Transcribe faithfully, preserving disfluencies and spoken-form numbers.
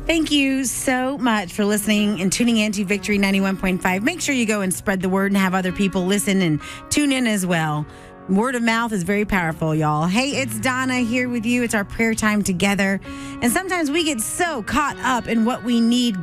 Thank you so much for listening and tuning in to Victory ninety-one point five. Make sure you go and spread the word and have other people listen and tune in as well. Word of mouth is very powerful, y'all. Hey, it's Donna here with you. It's our prayer time together. And sometimes we get so caught up in what we need